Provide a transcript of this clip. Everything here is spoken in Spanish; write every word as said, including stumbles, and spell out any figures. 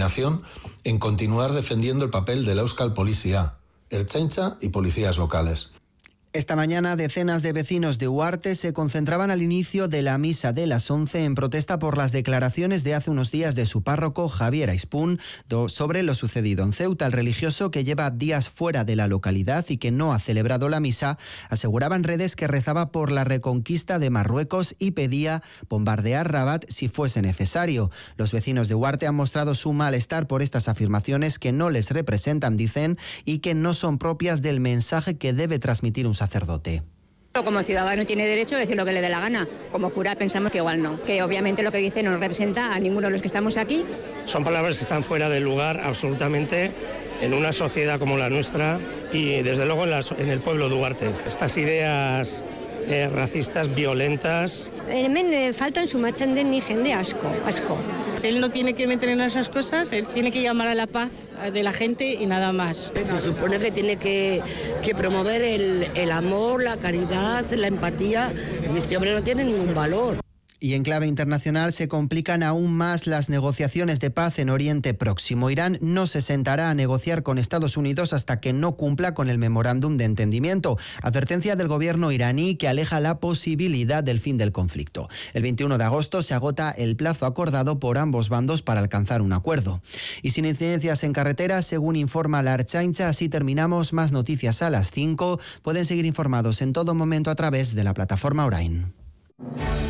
determinación en continuar defendiendo el papel de la Euskal Polizia, Ertzaintza y policías locales. Esta mañana, decenas de vecinos de Uharte se concentraban al inicio de la misa de las once en protesta por las declaraciones de hace unos días de su párroco Javier Aispun sobre lo sucedido en Ceuta. El religioso, que lleva días fuera de la localidad y que no ha celebrado la misa, aseguraba en redes que rezaba por la reconquista de Marruecos y pedía bombardear Rabat si fuese necesario. Los vecinos de Uharte han mostrado su malestar por estas afirmaciones que no les representan, dicen, y que no son propias del mensaje que debe transmitir un sacerdote. Como ciudadano tiene derecho a decir lo que le dé la gana. Como cura pensamos que igual no, que obviamente lo que dice no nos representa a ninguno de los que estamos aquí. Son palabras que están fuera del lugar absolutamente en una sociedad como la nuestra y desde luego en, la, en el pueblo de Uharte. Estas ideas eh, racistas, violentas... Hemen eh, faltan sumatzen den ni jende asko, asko. Él no tiene que meter en esas cosas, él tiene que llamar a la paz de la gente y nada más. Se supone que tiene que, que promover el, el amor, la caridad, la empatía, y este hombre no tiene ningún valor. Y en clave internacional se complican aún más las negociaciones de paz en Oriente Próximo. Irán no se sentará a negociar con Estados Unidos hasta que no cumpla con el memorándum de entendimiento. Advertencia del gobierno iraní que aleja la posibilidad del fin del conflicto. El veintiuno de agosto se agota el plazo acordado por ambos bandos para alcanzar un acuerdo. Y sin incidencias en carretera, según informa la Ertzaintza, así terminamos. Más noticias a las cinco. Pueden seguir informados en todo momento a través de la plataforma Orain.